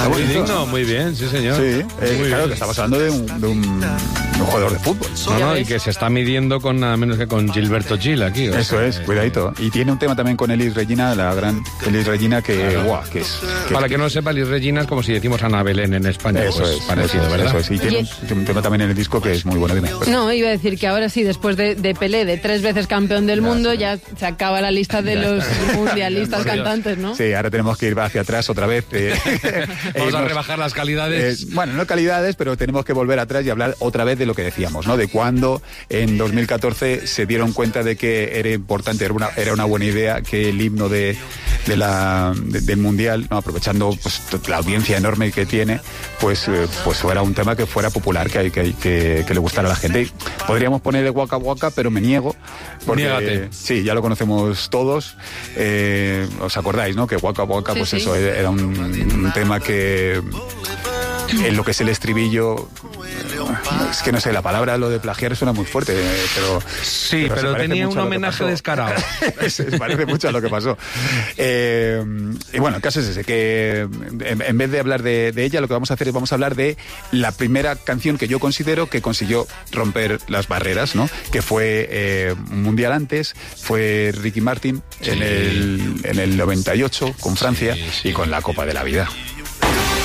Muy digno, muy bien, sí señor. Sí, claro, que estamos hablando de un jugador de fútbol. No, y que se está midiendo con nada menos que con Gilberto Gil aquí. Eso es, cuidadito. Y tiene un tema también con Elis Regina, la gran Elis Regina, que para que no sepa, Elis Regina es como si decimos Ana Belén en España. Eso pues, es, parecido, ¿verdad? Eso es. Y tiene un tema también en el disco que es muy bueno. Dime. No, iba a decir que ahora sí, después de Pelé, de 3 veces campeón del mundo, ya se acaba la lista de los mundialistas cantantes, ¿no? Sí, ahora tenemos que ir hacia atrás otra vez. Vamos a rebajar las calidades. Bueno, no calidades, pero tenemos que volver atrás y hablar otra vez de lo que decíamos, ¿no? De cuando en 2014 se dieron cuenta de que era importante, era una buena idea que el himno del Mundial, ¿no? Aprovechando pues, la audiencia enorme que tiene, pues fuera un tema que fuera popular, que le gustara a la gente. Y podríamos poner el Waka Waka, pero me niego. Porque, niégate. Sí, ya lo conocemos todos. ¿Os acordáis, no? Que Waka Waka, pues sí. Eso era un tema que en lo que es el estribillo, es que no sé, la palabra, lo de plagiar suena muy fuerte, pero... Sí, pero tenía un homenaje descarado. Se parece mucho a lo que pasó. Y bueno, el caso es ese, que en vez de hablar de ella, lo que vamos a hacer es vamos a hablar de la primera canción que yo considero que consiguió romper las barreras, ¿no? Que fue un mundial antes, fue Ricky Martin en el 98 con Francia y con la Copa de la Vida.